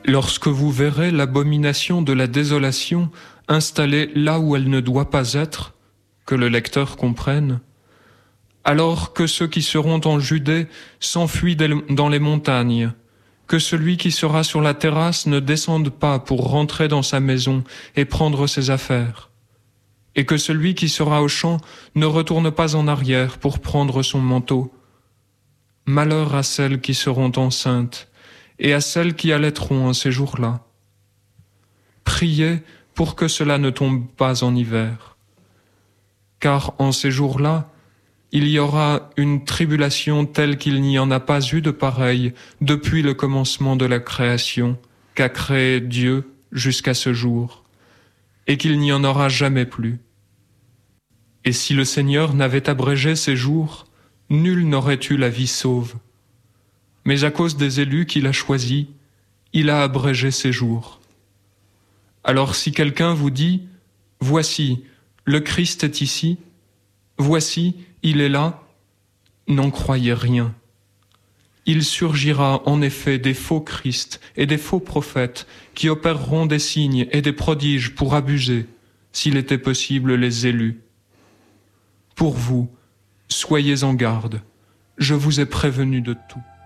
Lorsque vous verrez l'abomination de la désolation installée là où elle ne doit pas être, que le lecteur comprenne, alors que ceux qui seront en Judée s'enfuient dans les montagnes, que celui qui sera sur la terrasse ne descende pas pour rentrer dans sa maison et prendre ses affaires, et que celui qui sera au champ ne retourne pas en arrière pour prendre son manteau. Malheur à celles qui seront enceintes et à celles qui allaiteront en ces jours-là. Priez pour que cela ne tombe pas en hiver, car en ces jours-là, il y aura une tribulation telle qu'il n'y en a pas eu de pareille depuis le commencement de la création qu'a créé Dieu jusqu'à ce jour, et qu'il n'y en aura jamais plus. Et si le Seigneur n'avait abrégé ces jours, nul n'aurait eu la vie sauve. Mais à cause des élus qu'il a choisis, il a abrégé ces jours. Alors si quelqu'un vous dit « Voici, le Christ est ici », « Voici, il est là », n'en croyez rien. Il surgira en effet des faux Christ et des faux prophètes qui opéreront des signes et des prodiges pour abuser, s'il était possible, les élus. Pour vous, soyez en garde, je vous ai prévenu de tout.